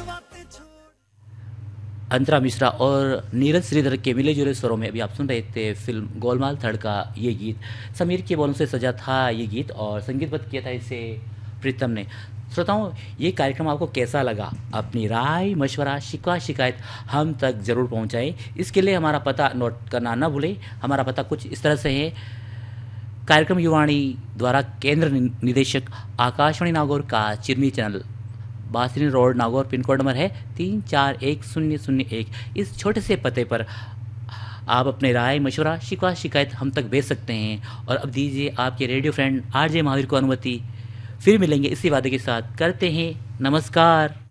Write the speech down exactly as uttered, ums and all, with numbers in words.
अंतरा मिश्रा और नीरज श्रीधर के मिले जुले स्वरों में अभी आप सुन रहे थे फिल्म गोलमाल थर्ड का ये गीत। समीर के बोलों से सजा था ये गीत और संगीतबद्ध किया था इसे प्रीतम ने। श्रोताओं, ये कार्यक्रम आपको कैसा लगा? अपनी राय, मशवरा, शिकवा शिकायत हम तक ज़रूर पहुंचाएं। इसके लिए हमारा पता नोट करना ना भूलें। हमारा पता कुछ इस तरह से है। कार्यक्रम युवाणी द्वारा केंद्र निदेशक आकाशवाणी नागौर का चिरनी चैनल, बासरी road Nagaur, pin code number है तीन चार एक शून्य शून्य एक। इस छोटे से पते पर आप अपने राय, मशवरा, शिकवा शिकायत हम तक भेज सकते हैं। और अब दीजिए आपके रेडियो फ्रेंड आरजे महावीर को अनुमति। फिर मिलेंगे इसी वादे के साथ। करते हैं नमस्कार।